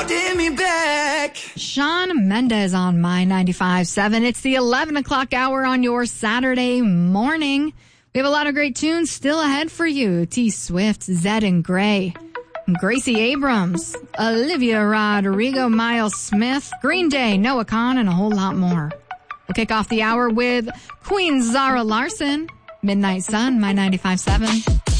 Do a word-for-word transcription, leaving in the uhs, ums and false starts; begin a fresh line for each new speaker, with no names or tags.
Give me back.
Shawn Mendes on My ninety-five point seven. It's the eleven o'clock hour on your Saturday morning. We have a lot of great tunes still ahead for you. T Swift, Zed and Gray, Gracie Abrams, Olivia Rodrigo, Miles Smith, Green Day, Noah Kahan, and a whole lot more. We'll kick off the hour with Queen Zara Larsson, Midnight Sun, My ninety-five point seven.